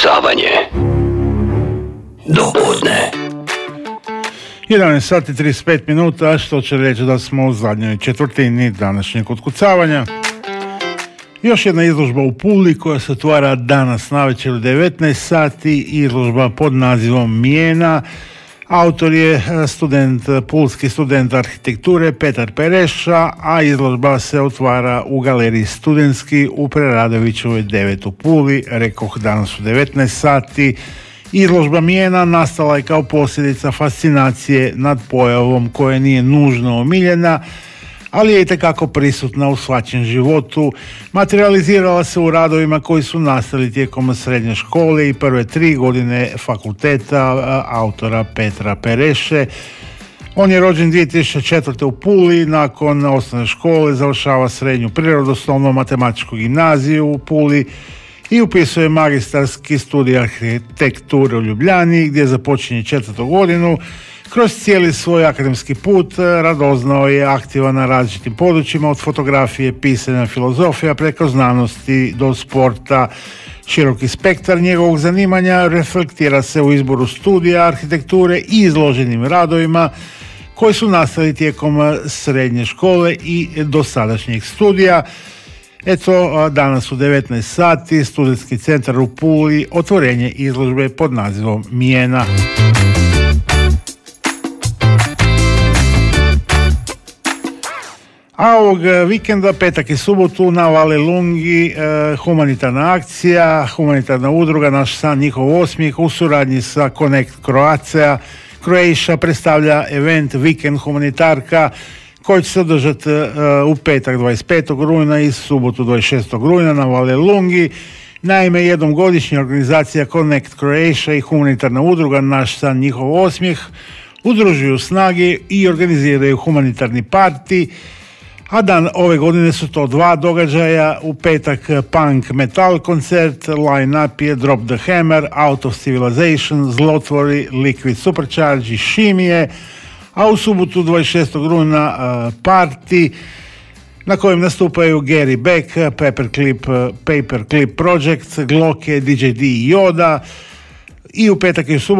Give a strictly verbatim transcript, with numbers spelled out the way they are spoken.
Otkucavanje. Do podne. jedanaest sati i trideset pet minuta, što će reći da smo u zadnjoj četvrtini današnjeg otkucavanja. Još jedna izložba u Puli koja se otvara danas navečer u devetnaest sati, izložba pod nazivom Mijena. Autor je student, pulski student arhitekture Petar Pereša, a izložba se otvara u galeriji Studentski u Preradovićevoj devet u Puli, rekoh danas u devetnaest sati. Izložba Mijena nastala je kao posljedica fascinacije nad pojavom koja nije nužno omiljena, ali je itekako prisutna u svačem životu. Materializirala se u radovima koji su nastali tijekom srednje škole i prve tri godine fakulteta autora Petra Pereše. On je rođen dvije tisuće četvrte. u Puli, nakon osnovne škole završava srednju prirodoslovno matematičku gimnaziju u Puli i upisuje magistarski studij arhitekture u Ljubljani, gdje započinje četvrtu godinu. Kroz cijeli svoj akademski put radoznao je aktivan na različitim područjima, od fotografije, pisanja, filozofija, preko znanosti do sporta. Široki spektar njegovog zanimanja reflektira se u izboru studija arhitekture i izloženim radovima koji su nastali tijekom srednje škole i dosadašnjeg studija. Eto, danas u devetnaest sati, Studentski centar u Puli, otvorenje izložbe pod nazivom Mijena. A ovog vikenda, petak i subotu, na Valelungi eh, humanitarna akcija, humanitarna udruga Naš san, njihov osmijeh u suradnji sa Connect Croatia. Croatia predstavlja event Vikend humanitarka koji će se održati uh, u petak dvadeset petog rujna i subotu dvadeset šestog rujna na Valelungi. Naime, jednom godišnja organizacija Connect Croatia i humanitarna udruga Naš san, njihov osmijeh udružuju snage i organiziraju humanitarni parti, a dan ove godine su to dva događaja. U petak punk metal koncert, line-up je Drop the Hammer, Out of Civilization, Zlotvori, Liquid Supercharge i Šimije, a u subotu dvadeset šestog rujna uh, party na kojem nastupaju Gary Beck, Paperclip, Paperclip Project, Glocke, D J D i Yoda. I u petak i u subotu